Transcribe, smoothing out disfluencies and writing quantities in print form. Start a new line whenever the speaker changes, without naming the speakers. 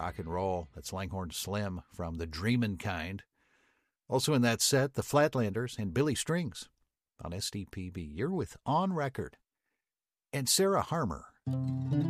rock and roll. That's Langhorne Slim from the Dreamin' Kind. Also in that set, the Flatlanders and Billy Strings on SDPB. You're with On Record. And Sarah Harmer.